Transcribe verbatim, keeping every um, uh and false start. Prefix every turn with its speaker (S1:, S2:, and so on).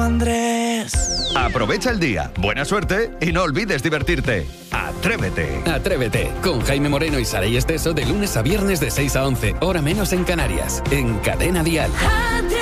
S1: Andrés.
S2: Aprovecha el día, buena suerte y no olvides divertirte. Atrévete.
S3: Atrévete con Jaime Moreno y Saray Esteso de lunes a viernes de seis a once, hora menos en Canarias, en Cadena Dial.
S4: Atrévete.